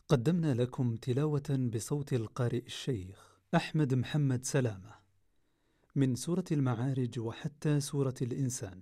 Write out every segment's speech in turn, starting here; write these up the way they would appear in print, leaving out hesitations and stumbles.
قدمنا لكم تلاوة بصوت القارئ الشيخ أحمد محمد سلامة من سورة المعارج وحتى سورة الإنسان.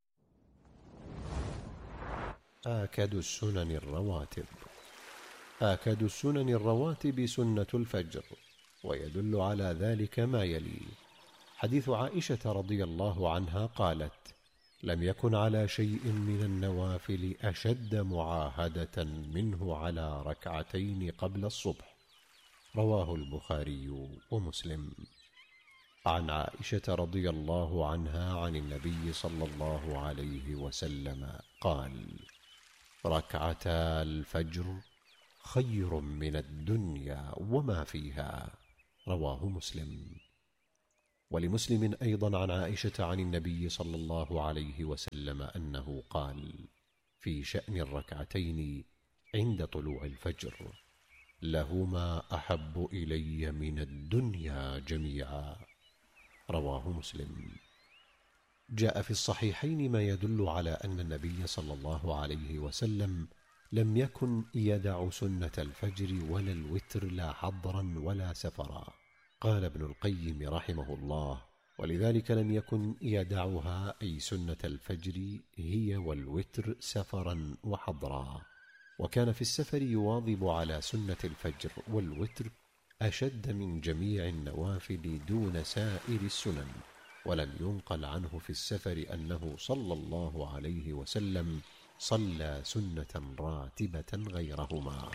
آكد السنن الرواتب. آكد السنن الرواتب سنة الفجر، ويدل على ذلك ما يلي: حديث عائشة رضي الله عنها قالت: لم يكن على شيء من النوافل أشد معاهدة منه على ركعتين قبل الصبح. رواه البخاري ومسلم. عن عائشة رضي الله عنها عن النبي صلى الله عليه وسلم قال: ركعتا الفجر خير من الدنيا وما فيها. رواه مسلم. ولمسلم أيضا عن عائشة عن النبي صلى الله عليه وسلم أنه قال في شأن الركعتين عند طلوع الفجر: لهما أحب إلي من الدنيا جميعا. رواه مسلم. جاء في الصحيحين ما يدل على أن النبي صلى الله عليه وسلم لم يكن يدع سنة الفجر ولا الوتر لا حضرا ولا سفرا. قال ابن القيم رحمه الله: ولذلك لم يكن يدعها، أي سنة الفجر هي والوتر، سفرا وحضرا. وكان في السفر يواظب على سنة الفجر والوتر أشد من جميع النوافل دون سائر السنن. ولم ينقل عنه في السفر أنه صلى الله عليه وسلم صلى سنة راتبة غيرهما.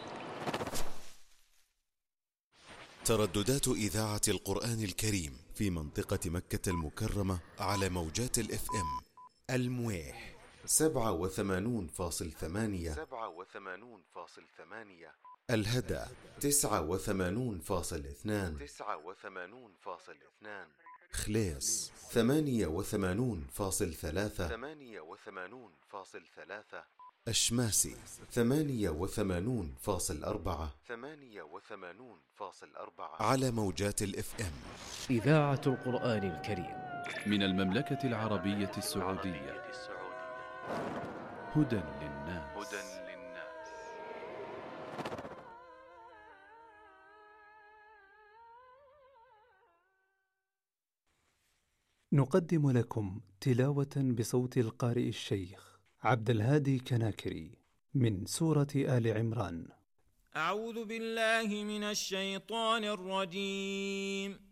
ترددات إذاعة القرآن الكريم في منطقة مكة المكرمة على موجات الإف إم: المويح 87.8، الهدى 89.2، خليص 88.3، أشماسي 88.4 على موجات الإف إم. إذاعة القرآن الكريم من المملكة العربية السعودية. هدى للناس. نقدم لكم تلاوة بصوت القارئ الشيخ عبد الهادي كناكري من سورة آل عمران. أعوذ بالله من الشيطان الرجيم.